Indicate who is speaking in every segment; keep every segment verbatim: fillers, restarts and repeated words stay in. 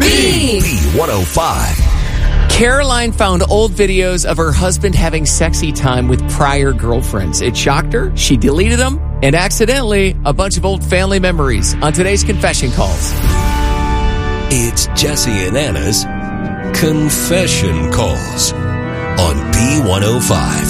Speaker 1: B one oh five.
Speaker 2: Caroline found old videos of her husband having sexy time with prior girlfriends. It shocked her. She deleted them. And accidentally, a bunch of old family memories on today's Confession Calls.
Speaker 1: It's Jesse and Anna's Confession Calls on B one oh five.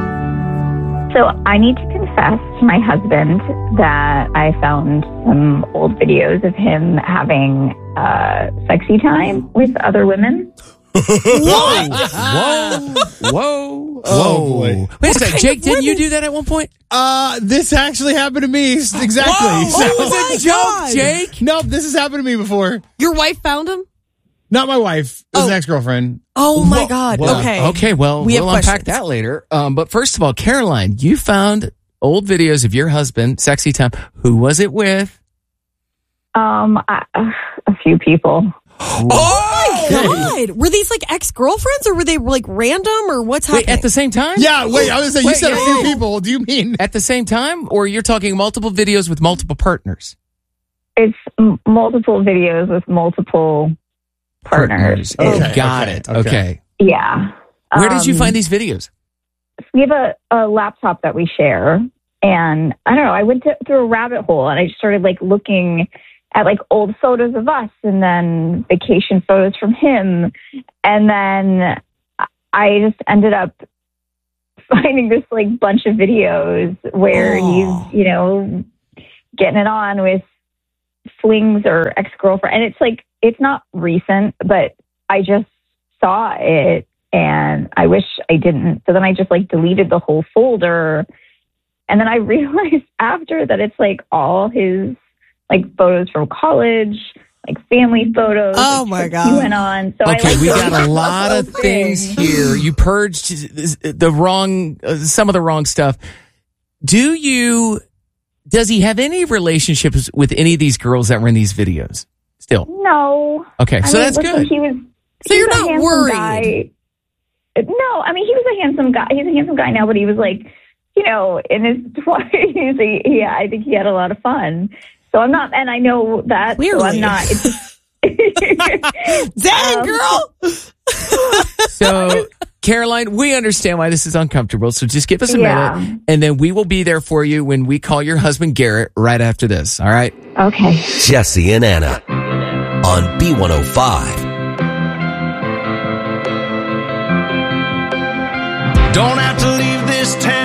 Speaker 3: So I need to confess to my husband that I found some old videos of him having uh, sexy time with other women.
Speaker 2: Whoa! Whoa! Whoa!
Speaker 4: Oh, boy.
Speaker 2: Wait a second, Jake, didn't you do that at one point?
Speaker 4: Uh, this actually happened to me. Exactly.
Speaker 2: Whoa!
Speaker 4: So-
Speaker 2: Oh, it was a joke, Jake.
Speaker 4: Nope, this has happened to me before.
Speaker 5: Your wife found him?
Speaker 4: Not my wife. It was
Speaker 5: Oh.
Speaker 4: an ex-girlfriend.
Speaker 5: Oh, my God.
Speaker 2: Well,
Speaker 5: okay.
Speaker 2: Okay, well,
Speaker 5: We have
Speaker 2: we'll unpack
Speaker 5: questions.
Speaker 2: that later. Um, but first of all, Caroline, you found old videos of your husband, sexy time. Who was it with?
Speaker 3: Um, I, uh, a few people.
Speaker 2: Oh,
Speaker 5: God. Were these like ex-girlfriends or were they like random or what's
Speaker 2: Wait,
Speaker 5: happening?
Speaker 2: at the same time?
Speaker 4: Yeah, wait, I was saying, you
Speaker 2: Wait,
Speaker 4: said
Speaker 2: yeah.
Speaker 4: a few people. Do you mean?
Speaker 2: At the same time? Or you're talking multiple videos with multiple partners?
Speaker 3: It's m- multiple videos with multiple partners.
Speaker 2: Oh,
Speaker 4: Okay,
Speaker 2: got
Speaker 4: okay,
Speaker 2: it.
Speaker 4: okay.
Speaker 2: Okay.
Speaker 3: Yeah.
Speaker 2: Where did you
Speaker 3: Um,
Speaker 2: find these videos?
Speaker 3: We have a, a laptop that we share, and I don't know, I went to, through a rabbit hole and I just started like looking at like old photos of us and then vacation photos from him. And then I just ended up finding this like bunch of videos where
Speaker 5: Oh.
Speaker 3: he's, you know, getting it on with flings or ex-girlfriend. And it's like, it's not recent, but I just saw it and I wish I didn't. So then I just like deleted the whole folder. And then I realized after that it's like all his like photos from college, like family photos.
Speaker 5: Oh,
Speaker 3: like,
Speaker 5: my
Speaker 3: trips
Speaker 5: God.
Speaker 3: He went on. So I,
Speaker 2: Okay,
Speaker 3: like,
Speaker 2: we
Speaker 3: deleted
Speaker 2: got a
Speaker 3: the
Speaker 2: lot
Speaker 3: whole
Speaker 2: of things
Speaker 3: thing.
Speaker 2: here. You purged the wrong, uh, some of the wrong stuff. Do you, does he have any relationships with any of these girls that were in these videos still?
Speaker 3: No.
Speaker 2: Okay,
Speaker 3: I
Speaker 2: so
Speaker 3: mean,
Speaker 2: that's
Speaker 3: listen,
Speaker 2: good.
Speaker 3: He was.
Speaker 5: So
Speaker 3: he
Speaker 5: you're
Speaker 3: was a
Speaker 5: not
Speaker 3: handsome
Speaker 5: worried?
Speaker 3: Guy. No, I mean he was a handsome guy. He's a handsome guy now, but he was like, you know, in his twenties. Yeah, I think he had a lot of fun. So I'm not, and I know that. So
Speaker 5: Clearly.
Speaker 3: I'm not. It's just,
Speaker 5: Dang,
Speaker 3: Um,
Speaker 5: girl.
Speaker 2: So, Caroline, we understand why this is uncomfortable. So just give us a
Speaker 3: Yeah.
Speaker 2: minute, and then we will be there for you when we call your husband Garrett right after this. All right?
Speaker 3: Okay.
Speaker 1: Jesse and Anna on B one oh five.
Speaker 6: Don't have to leave this town.